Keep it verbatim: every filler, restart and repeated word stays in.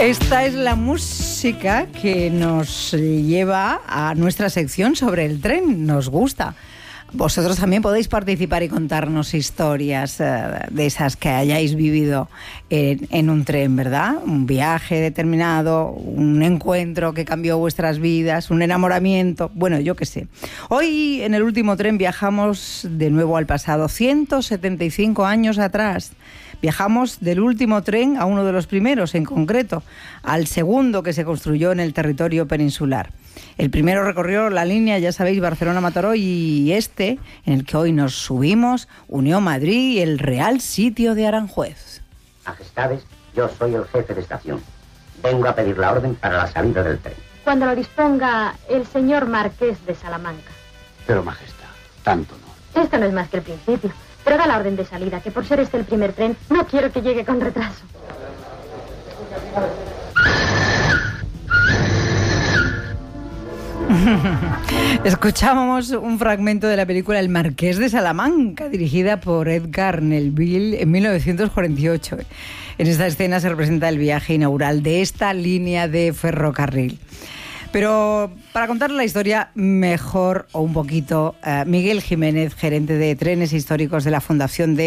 Esta es la música que nos lleva a nuestra sección sobre el tren. Nos gusta. Vosotros también podéis participar y contarnos historias uh, de esas que hayáis vivido en, en un tren, ¿verdad? Un viaje determinado, un encuentro que cambió vuestras vidas, un enamoramiento, bueno, yo qué sé. Hoy en el último tren viajamos de nuevo al pasado, ciento setenta y cinco años atrás. Viajamos del último tren a uno de los primeros, en concreto, al segundo que se construyó en el territorio peninsular. El primero recorrió la línea, ya sabéis, Barcelona-Mataró, y este, en el que hoy nos subimos, unió Madrid y el Real Sitio de Aranjuez. Majestades, yo soy el jefe de estación. Vengo a pedir la orden para la salida del tren. Cuando lo disponga el señor Marqués de Salamanca. Pero, majestad, tanto no. Esto no es más que el principio. Pero da la orden de salida, que por ser este el primer tren, no quiero que llegue con retraso. Escuchábamos un fragmento de la película El Marqués de Salamanca, dirigida por Edgar Melville en mil novecientos cuarenta y ocho. En esta escena se representa el viaje inaugural de esta línea de ferrocarril. Pero para contar la historia mejor o un poquito, uh, Miguel Jiménez, gerente de trenes históricos de la Fundación de